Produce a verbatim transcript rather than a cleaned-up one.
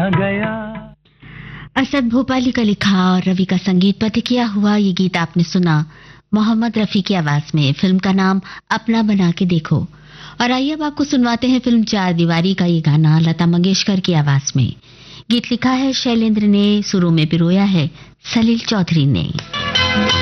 गया। असद भोपाली का लिखा और रवि का संगीत पद किया हुआ ये गीत आपने सुना मोहम्मद रफी की आवाज में। फिल्म का नाम अपना बना के देखो। और आइए अब आपको सुनवाते हैं फिल्म चार दीवारी का ये गाना लता मंगेशकर की आवाज में। गीत लिखा है शैलेंद्र ने, सुरों में पिरोया है सलील चौधरी ने।